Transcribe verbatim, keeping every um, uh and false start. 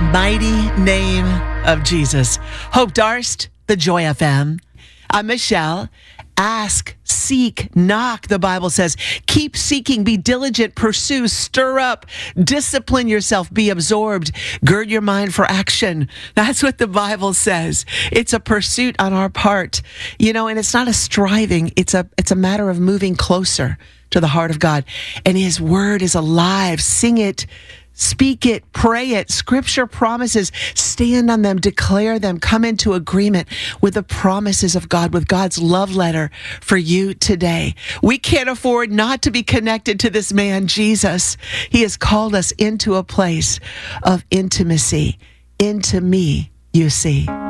mighty name of Jesus. Hope Darst, the Joy F M. I'm Michelle. Ask, seek, knock, the Bible says. Keep seeking, be diligent, pursue, stir up, discipline yourself, be absorbed, gird your mind for action. That's what the Bible says. It's a pursuit on our part, you know, and it's not a striving. It's a, it's a matter of moving closer to the heart of God. And His word is alive. Sing it. Speak it, pray it. Scripture promises, stand on them, declare them, come into agreement with the promises of God, with God's love letter for you today. We can't afford not to be connected to this man, Jesus. He has called us into a place of intimacy. Into me, you see.